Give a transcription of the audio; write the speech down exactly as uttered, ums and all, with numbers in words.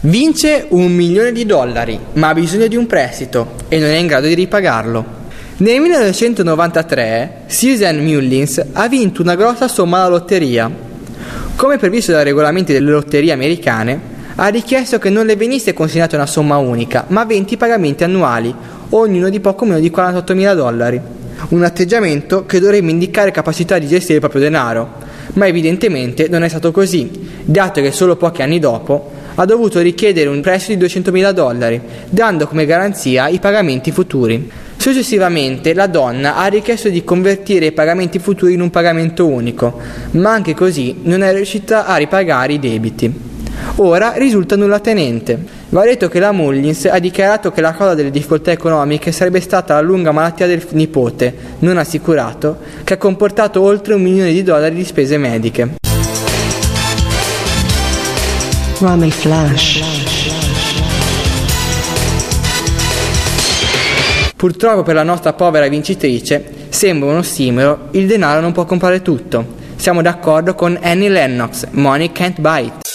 Vince un milione di dollari, ma ha bisogno di un prestito e non è in grado di ripagarlo. Nel millenovecentonovantatré Susan Mullins ha vinto una grossa somma alla lotteria. Come previsto dai regolamenti delle lotterie americane, ha richiesto che non le venisse consegnata una somma unica, ma venti pagamenti annuali, ognuno di poco meno di quarantottomila dollari. Un atteggiamento che dovrebbe indicare capacità di gestire il proprio denaro, ma evidentemente non è stato così, dato che solo pochi anni dopo ha dovuto richiedere un prestito di duecentomila dollari, dando come garanzia i pagamenti futuri. Successivamente la donna ha richiesto di convertire i pagamenti futuri in un pagamento unico, ma anche così non è riuscita a ripagare i debiti. Ora risulta nulla tenente. Va detto che la Mullins ha dichiarato che la causa delle difficoltà economiche sarebbe stata la lunga malattia del nipote, non assicurato, che ha comportato oltre un milione di dollari di spese mediche. Rummy Flash. Purtroppo per la nostra povera vincitrice, sembra uno ossimoro, il denaro non può comprare tutto. Siamo d'accordo con Annie Lennox, Money Can't Buy It.